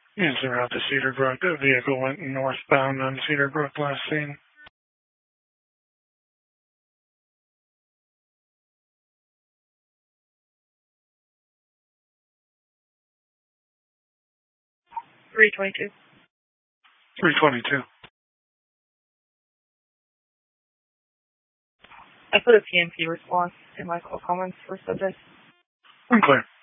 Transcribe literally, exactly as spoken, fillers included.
Is around the Cedar Brook. The vehicle went northbound on Cedar Brook last seen. three twenty-two. three twenty-two. I put a P M P response in my call comments for subject. I'm clear.